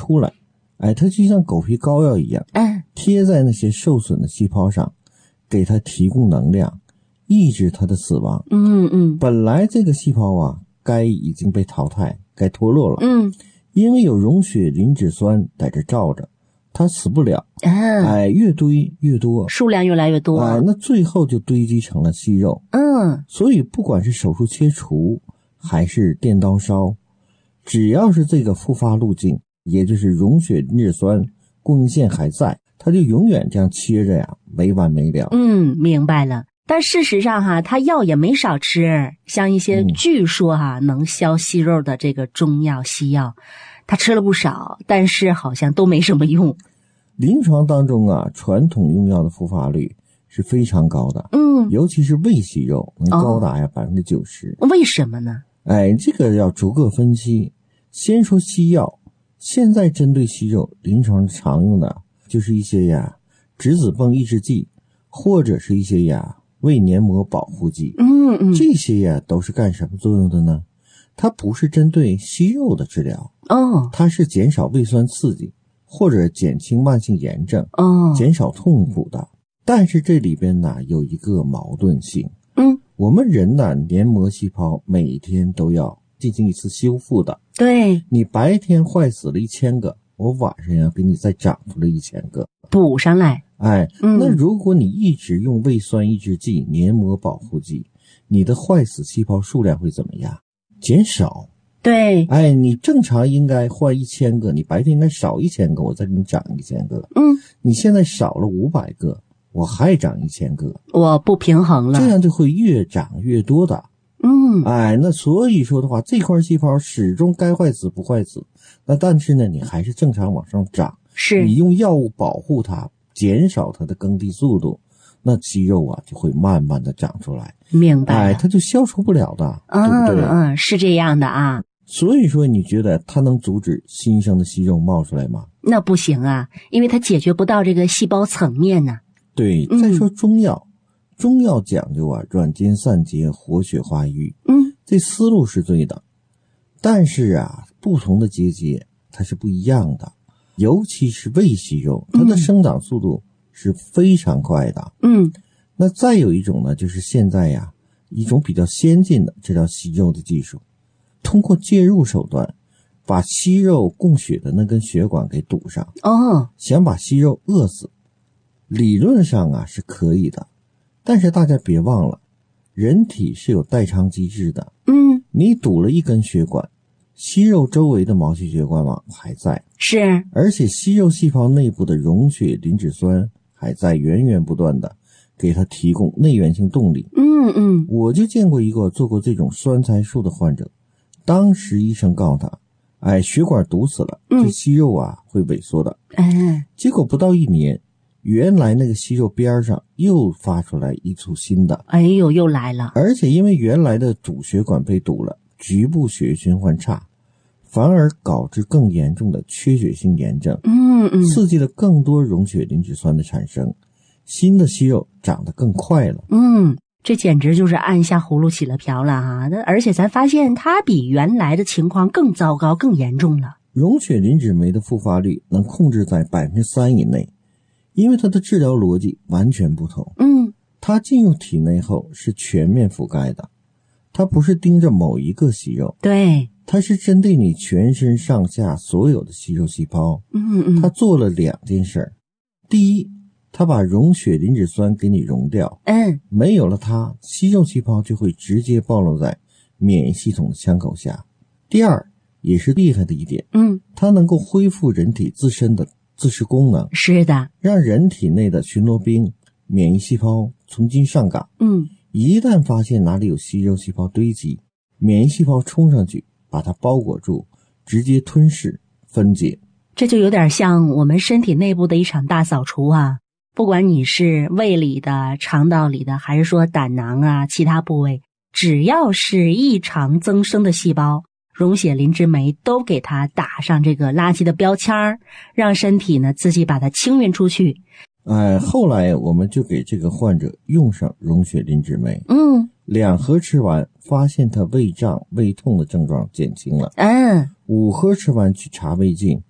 出来，它就像狗皮膏药一样，贴在那些受损的细胞上，给它提供能量，抑制它的死亡。本来这个细胞啊，该已经被淘汰，该脱落了。因为有溶血磷脂酸在这罩着，它死不了。越堆越多， 数量越来越多。 那最后就堆积成了息肉。所以不管是手术切除还是电刀烧，只要是这个复发路径，也就是溶血磷脂酸供应线还在，它就永远这样切着呀，没完没了。 明白了。但事实上哈，他药也没少吃，像一些据说能消息肉的这个中药西药，他吃了不少，但是好像都没什么用。 临床当中啊，传统用药的复发率是非常高的。尤其是胃息肉能高达90%。 为什么呢？ 这个要逐个分析。先说西药，现在针对息肉临床常用的就是一些质子泵抑制剂，或者是一些胃黏膜保护剂。这些都是干什么作用的呢？它不是针对息肉的治疗，它是减少胃酸刺激或者减轻慢性炎症，减少痛苦的。但是这里边呢有一个矛盾性。我们人的黏膜细胞每天都要进行一次修复的。 对， 你白天坏死了1000个，我晚上要给你再长出来1000个， 补上来。 那如果你一直用胃酸抑制剂、黏膜保护剂，你的坏死细胞数量会怎么样？减少。 对， 你正常应该换1000个，你白天应该少1000个，我再给你长1000个。你现在少了500个，我还长1000个， 我不平衡了， 这样就会越长越多的。那所以说的话，这块细胞始终该坏死不坏死，那但是呢，你还是正常往上长。 是你用药物保护它，减少它的耕地速度，那肌肉啊就会慢慢的长出来。 明白了。 它就消除不了的，对不对？ 是这样的啊。 所以说你觉得它能阻止新生的息肉冒出来吗？ 那不行啊，因为它解决不到这个细胞层面呢。 对，再说中药，中药讲究软坚散结，活血化瘀。这思路是对的，但是不同的结节它是不一样的，尤其是胃息肉，它的生长速度是非常快的。那再有一种呢，就是现在一种比较先进的治疗息肉的技术，通过介入手段把息肉供血的那根血管给堵上。想把息肉饿死，理论上是可以的，但是大家别忘了，人体是有代偿机制的。你堵了一根血管，息肉周围的毛细血管网还在， 是， 而且息肉细胞内部的溶血磷脂酸还在源源不断的给它提供内源性动力。我就见过一个做过这种酸菜术的患者，当时医生告诉他，血管堵死了，这息肉会萎缩的。结果不到1年，原来那个息肉边上又发出来一簇新的。 又来了。 而且因为原来的主血管被堵了，局部血液循环差，反而导致更严重的缺血性炎症。刺激了更多溶血磷脂酸的产生，新的息肉长得更快了。 这简直就是按下葫芦起了瓢了哈！而且咱发现它比原来的情况更糟糕、更严重了。 溶血磷脂酶的复发率能控制在3%以内，因为它的治疗逻辑完全不同。它进入体内后是全面覆盖的，它不是盯着某一个息肉， 对， 它是针对你全身上下所有的息肉细胞。它做了2件事。第一，它把溶血磷脂酸给你溶掉，没有了它，息肉细胞就会直接暴露在免疫系统的枪口下。第二，也是厉害的一点，它能够恢复人体自身的自噬功能。 是的， 让人体内的巡逻兵免疫细胞重新上岗。一旦发现哪里有息肉细胞堆积，免疫细胞冲上去把它包裹住，直接吞噬分解。 这就有点像我们身体内部的一场大扫除不管你是胃里的、肠道里的，还是说胆囊其他部位，只要是异常增生的细胞，溶血磷脂酶都给它打上这个垃圾的标签，让身体呢自己把它清运出去。 后来我们就给这个患者用上溶血磷脂酶，2盒吃完，发现他胃胀、胃痛的症状减轻了。5盒吃完去查胃镜，